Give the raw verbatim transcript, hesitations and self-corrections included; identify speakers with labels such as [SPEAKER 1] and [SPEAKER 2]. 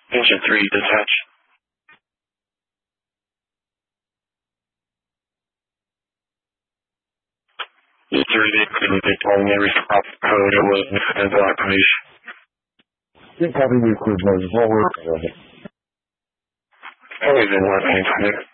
[SPEAKER 1] Engine three, detach. The three, they couldn't be telling every stop code it was in the black police.
[SPEAKER 2] Think having the equipment is what we're doing.
[SPEAKER 1] Always in one thing,